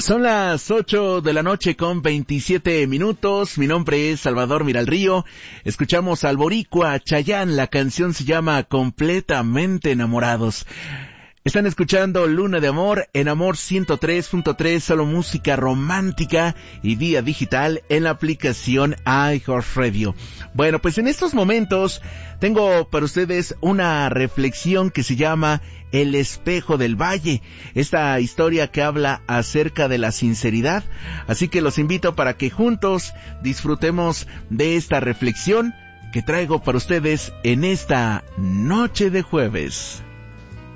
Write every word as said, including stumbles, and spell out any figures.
Son las ocho de la noche con veintisiete minutos. Mi nombre es Salvador Miralrío. Escuchamos al boricua Chayanne. La canción se llama Completamente Enamorados. Están escuchando Luna de Amor en Amor ciento tres punto tres, solo música romántica y vía digital en la aplicación iHeartRadio. Bueno, pues en estos momentos tengo para ustedes una reflexión que se llama El espejo del valle, esta historia que habla acerca de la sinceridad. Así que los invito para que juntos disfrutemos de esta reflexión que traigo para ustedes en esta noche de jueves.